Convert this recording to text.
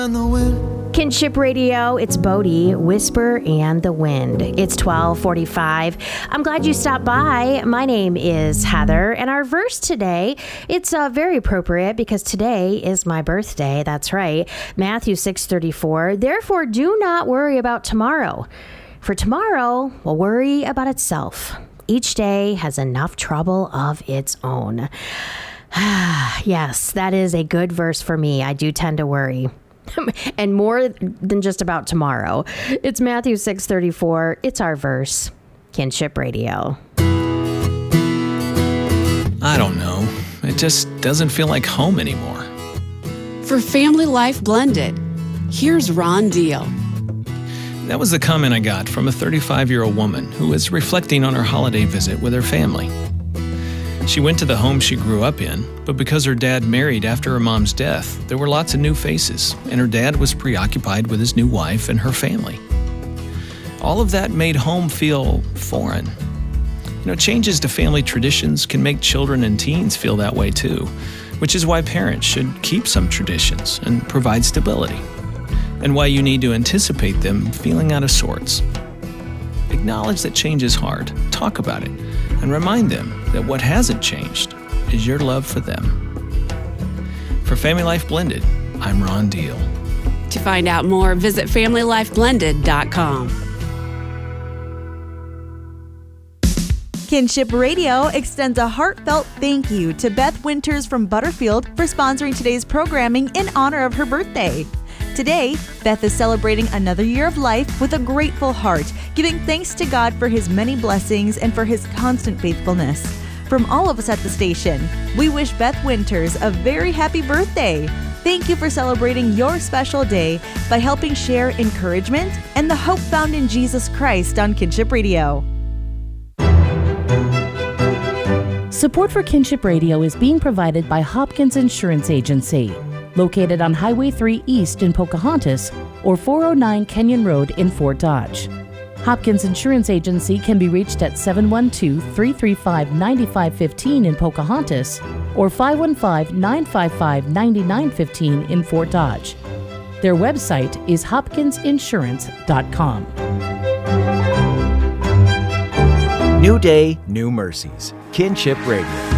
and the wind. Kinship Radio, it's Bodie, Whisper and the Wind. It's 12:45. I'm glad you stopped by. My name is Heather, and our verse today, it's very appropriate because today is my birthday. That's right. Matthew 6:34. Therefore, do not worry about tomorrow, for tomorrow will worry about itself. Each day has enough trouble of its own. Yes, that is a good verse for me. I do tend to worry. And more than just about tomorrow. It's Matthew 6:34. It's our verse. Kinship Radio. I don't know. It just doesn't feel like home anymore. For Family Life Blended, here's Ron Deal. That was the comment I got from a 35-year-old woman who was reflecting on her holiday visit with her family. She went to the home she grew up in, but because her dad married after her mom's death, there were lots of new faces, and her dad was preoccupied with his new wife and her family. All of that made home feel foreign. Changes to family traditions can make children and teens feel that way too, which is why parents should keep some traditions and provide stability, and why you need to anticipate them feeling out of sorts. Acknowledge that change is hard, talk about it, and remind them that what hasn't changed is your love for them. For Family Life Blended, I'm Ron Deal. To find out more, visit FamilyLifeBlended.com. Kinship Radio extends a heartfelt thank you to Beth Winters from Butterfield for sponsoring today's programming in honor of her birthday. Today, Beth is celebrating another year of life with a grateful heart, giving thanks to God for His many blessings and for His constant faithfulness. From all of us at the station, we wish Beth Winters a very happy birthday. Thank you for celebrating your special day by helping share encouragement and the hope found in Jesus Christ on Kinship Radio. Support for Kinship Radio is being provided by Hopkins Insurance Agency, located on Highway 3 East in Pocahontas or 409 Kenyon Road in Fort Dodge. Hopkins Insurance Agency can be reached at 712-335-9515 in Pocahontas or 515-955-9915 in Fort Dodge. Their website is hopkinsinsurance.com. New day, new mercies. Kinship Radio.